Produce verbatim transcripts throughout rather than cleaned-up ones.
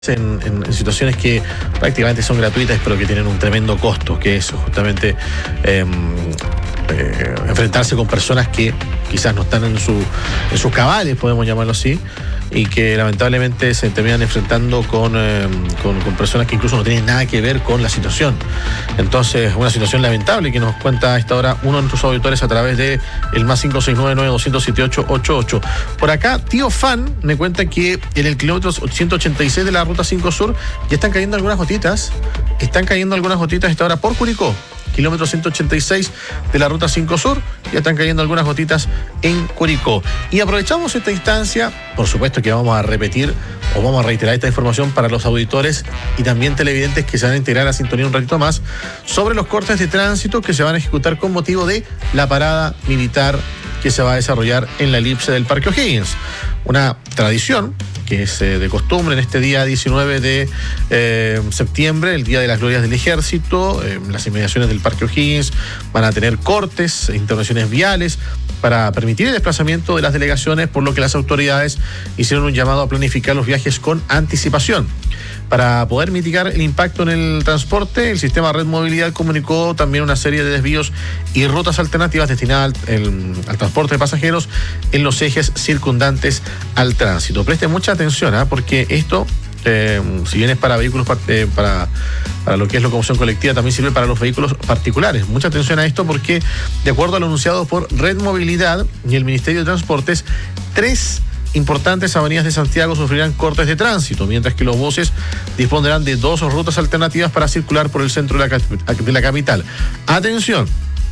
En, en, en situaciones que prácticamente son gratuitas pero que tienen un tremendo costo, que es justamente eh, eh, enfrentarse con personas que quizás no están en, su, en sus cabales, podemos llamarlo así, y que lamentablemente se terminan enfrentando con, eh, con, con personas que incluso no tienen nada que ver con la situación. Entonces, una situación lamentable que nos cuenta a esta hora uno de nuestros auditores a través de el más cinco seis nueve nueve dos cero siete ocho ocho ocho. Por acá, Tío Fan me cuenta que en el kilómetro ciento ochenta y seis de la Ruta cinco Sur ya están cayendo algunas gotitas, están cayendo algunas gotitas a esta hora por Curicó. Kilómetro ciento ochenta y seis de la Ruta cinco Sur, ya están cayendo algunas gotitas en Curicó. Y aprovechamos esta instancia, por supuesto que vamos a repetir o vamos a reiterar esta información para los auditores y también televidentes que se van a integrar a la sintonía un ratito más, sobre los cortes de tránsito que se van a ejecutar con motivo de la parada militar que se va a desarrollar en la elipse del Parque O'Higgins. Una tradición que es eh, de costumbre en este día diecinueve de eh, septiembre, el Día de las Glorias del Ejército. Eh, las inmediaciones del Parque O'Higgins van a tener cortes, intervenciones viales para permitir el desplazamiento de las delegaciones, por lo que las autoridades hicieron un llamado a planificar los viajes con anticipación. Para poder mitigar el impacto en el transporte, el sistema Red Movilidad comunicó también una serie de desvíos y rutas alternativas destinadas al, el, al transporte de pasajeros en los ejes circundantes al tránsito. Presten mucha atención, ¿eh? porque esto, eh, si bien es para vehículos, eh, para, para lo que es locomoción colectiva, también sirve para los vehículos particulares. Mucha atención a esto porque, de acuerdo a lo anunciado por Red Movilidad y el Ministerio de Transportes, tres importantes avenidas de Santiago sufrirán cortes de tránsito, mientras que los buses dispondrán de dos rutas alternativas para circular por el centro de la, de la capital. Atención,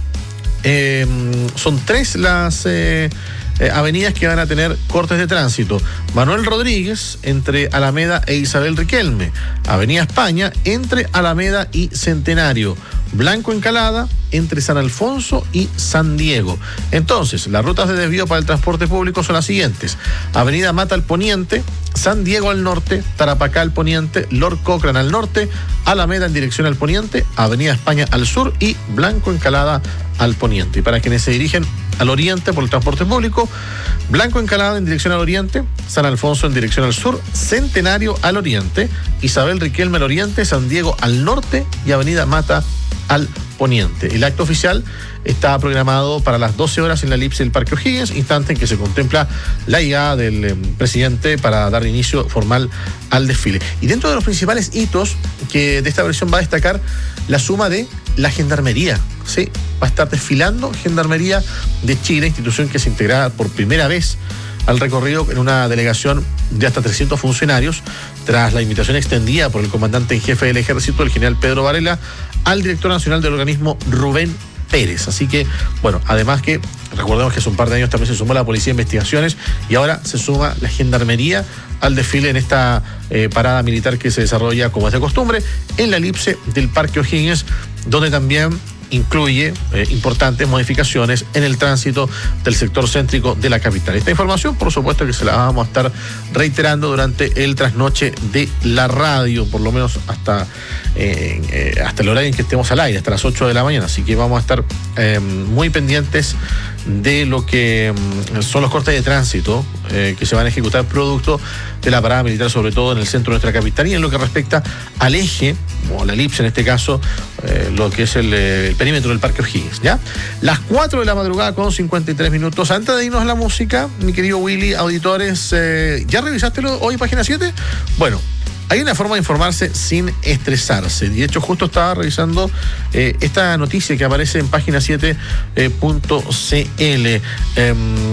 eh, son tres las eh, eh, avenidas que van a tener cortes de tránsito. Manuel Rodríguez entre Alameda e Isabel Riquelme, Avenida España entre Alameda y Centenario, Blanco Encalada entre San Alfonso y San Diego. Entonces, las rutas de desvío para el transporte público son las siguientes: Avenida Mata al poniente, San Diego al norte, Tarapacá al poniente, Lord Cochrane al norte, Alameda en dirección al poniente, Avenida España al sur y Blanco Encalada al poniente. Y para quienes se dirigen al oriente por el transporte público, Blanco Encalada en dirección al oriente, San Alfonso en dirección al sur, Centenario al oriente, Isabel Riquelme al oriente, San Diego al norte y Avenida Mata al poniente. El acto oficial está programado para las doce horas en la elipse del Parque O'Higgins, instante en que se contempla la llegada del eh, presidente para dar inicio formal al desfile. Y dentro de los principales hitos que de esta versión va a destacar la suma de la Gendarmería. ¿Sí? Va a estar desfilando Gendarmería de Chile, institución que se integrará por primera vez al recorrido en una delegación de hasta trescientos funcionarios, tras la invitación extendida por el comandante en jefe del ejército, el general Pedro Varela, al director nacional del organismo, Rubén Pérez. Así que, bueno, además que recordemos que hace un par de años también se sumó la Policía de Investigaciones y ahora se suma la Gendarmería al desfile en esta eh, parada militar que se desarrolla, como es de costumbre, en la elipse del Parque O'Higgins, donde también incluye eh, importantes modificaciones en el tránsito del sector céntrico de la capital. Esta información, por supuesto, que se la vamos a estar reiterando durante el trasnoche de la radio, por lo menos hasta, eh, eh, hasta el horario en que estemos al aire, hasta las ocho de la mañana. Así que vamos a estar eh, muy pendientes de lo que um, son los cortes de tránsito eh, que se van a ejecutar producto de la parada militar, sobre todo en el centro de nuestra capital, y en lo que respecta al eje, o la elipse en este caso, eh, lo que es el, el perímetro del Parque O'Higgins, ¿ya? Las cuatro de la madrugada con cincuenta y tres minutos. Antes de irnos a la música, mi querido Willy, auditores, eh, ¿ya revisaste lo, hoy página siete? Bueno, hay una forma de informarse sin estresarse. De hecho, justo estaba revisando eh, esta noticia que aparece en página siete punto c l. Eh,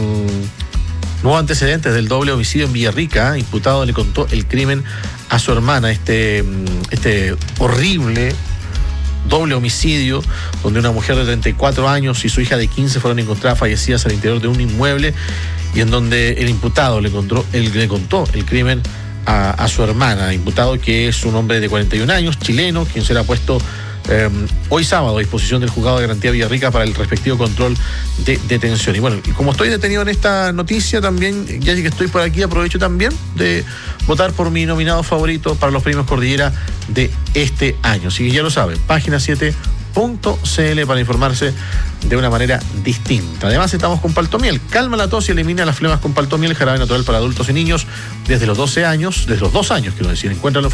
nuevos antecedentes del doble homicidio en Villarrica. Imputado le contó el crimen a su hermana. Este, este horrible doble homicidio, donde una mujer de treinta y cuatro años y su hija de quince fueron encontradas fallecidas al interior de un inmueble, y en donde el imputado le contó el, le contó el crimen A, a su hermana, imputado que es un hombre de cuarenta y un años, chileno, quien será puesto eh, hoy sábado a disposición del juzgado de garantía Villarrica para el respectivo control de detención. Y bueno, y como estoy detenido en esta noticia, también, ya que estoy por aquí, aprovecho también de votar por mi nominado favorito para los premios Cordillera de este año. Así que ya lo saben, página siete punto c l para informarse de una manera distinta. Además, estamos con Paltomiel. Calma la tos y elimina las flemas con Paltomiel, jarabe natural para adultos y niños desde los doce años, desde los dos años, quiero decir. Encuéntralo